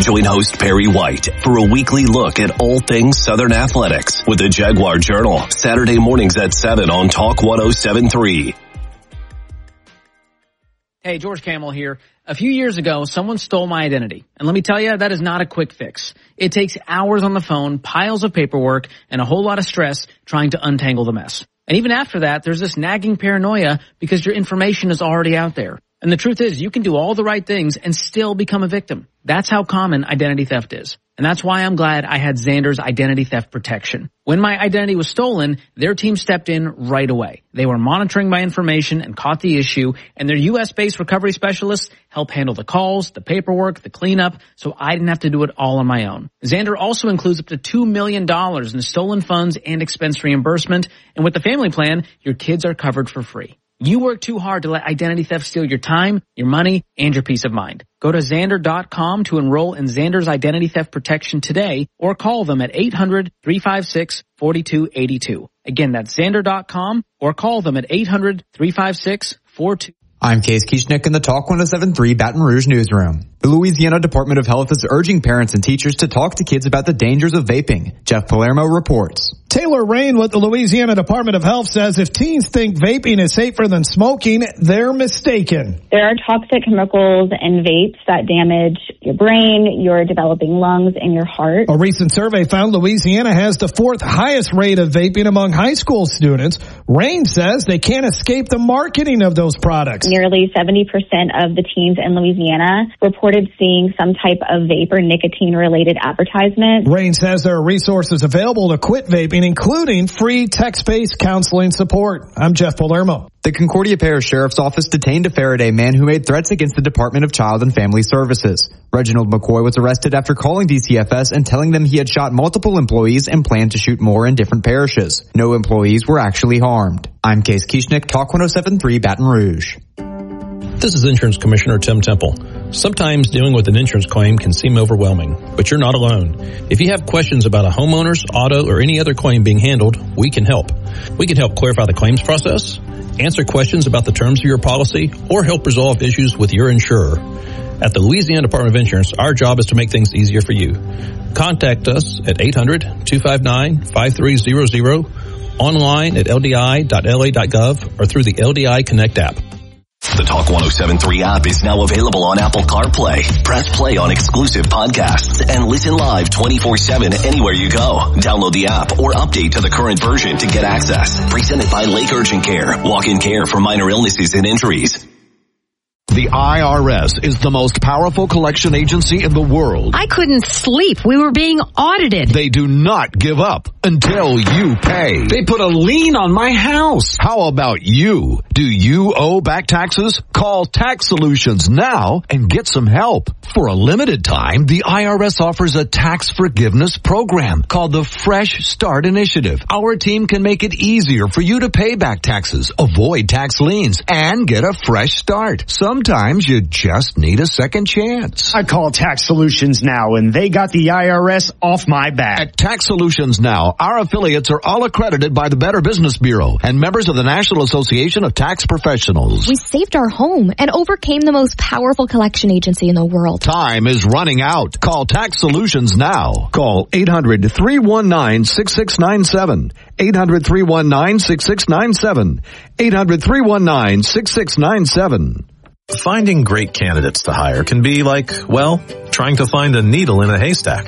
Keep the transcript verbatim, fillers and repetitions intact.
Join host Perry White for a weekly look at all things Southern athletics with the Jaguar Journal, Saturday mornings at seven on Talk one oh seven point three. Hey, George Camel here. A few years ago, someone stole my identity. And let me tell you, that is not a quick fix. It takes hours on the phone, piles of paperwork, and a whole lot of stress trying to untangle the mess. And even after that, there's this nagging paranoia because your information is already out there. And the truth is, you can do all the right things and still become a victim. That's how common identity theft is. And that's why I'm glad I had Xander's identity theft protection. When my identity was stolen, their team stepped in right away. They were monitoring my information and caught the issue, and their U S-based recovery specialists help handle the calls, the paperwork, the cleanup, so I didn't have to do it all on my own. Xander also includes up to two million dollars in stolen funds and expense reimbursement, and with the family plan, your kids are covered for free. You work too hard to let identity theft steal your time, your money, and your peace of mind. Go to Xander dot com to enroll in Xander's identity theft protection today, or call them at eight hundred, three five six, four two eight two. Again, that's Xander dot com, or call them at eight hundred, three five six, four two eight two. I'm Case Kieschnick in the Talk one oh seven point three Baton Rouge newsroom. The Louisiana Department of Health is urging parents and teachers to talk to kids about the dangers of vaping. Jeff Palermo reports. Taylor Rain with the Louisiana Department of Health says if teens think vaping is safer than smoking, they're mistaken. There are toxic chemicals in vapes that damage your brain, your developing lungs, and your heart. A recent survey found Louisiana has the fourth highest rate of vaping among high school students. Rain says they can't escape the marketing of those products. Nearly seventy percent of the teens in Louisiana reported seeing some type of vape or nicotine-related advertisement. Rain says there are resources available to quit vaping, including free text-based counseling support. I'm Jeff Palermo. The Concordia Parish Sheriff's Office detained a Faraday man who made threats against the Department of Child and Family Services. Reginald McCoy was arrested after calling D C F S and telling them he had shot multiple employees and planned to shoot more in different parishes. No employees were actually harmed. I'm Case Kieschnick, Talk one oh seven point three Baton Rouge. This is Insurance Commissioner Tim Temple. Sometimes dealing with an insurance claim can seem overwhelming, but you're not alone. If you have questions about a homeowner's, auto, or any other claim being handled, we can help. We can help clarify the claims process, answer questions about the terms of your policy, or help resolve issues with your insurer. At the Louisiana Department of Insurance, our job is to make things easier for you. Contact us at eight hundred, two five nine, five three zero zero, online at L D I dot L A dot gov, or through the L D I Connect app. The Talk one oh seven point three app is now available on Apple CarPlay. Press play on exclusive podcasts and listen live twenty-four seven anywhere you go. Download the app or update to the current version to get access. Presented by Lake Urgent Care. Walk-in care for minor illnesses and injuries. The I R S is the most powerful collection agency in the world. I couldn't sleep. We were being audited. They do not give up until you pay. They put a lien on my house. How about you? Do you owe back taxes? Call Tax Solutions now and get some help. For a limited time, the I R S offers a tax forgiveness program called the Fresh Start Initiative. Our team can make it easier for you to pay back taxes, avoid tax liens, and get a fresh start. Sometimes you just need a second chance. I call Tax Solutions Now, and they got the I R S off my back. At Tax Solutions Now, our affiliates are all accredited by the Better Business Bureau and members of the National Association of Tax Professionals. We saved our home and overcame the most powerful collection agency in the world. Time is running out. Call Tax Solutions now. Call eight hundred, three one nine, six six nine seven. eight hundred, three one nine, six six nine seven. eight hundred, three one nine, six six nine seven. Finding great candidates to hire can be like, well, trying to find a needle in a haystack.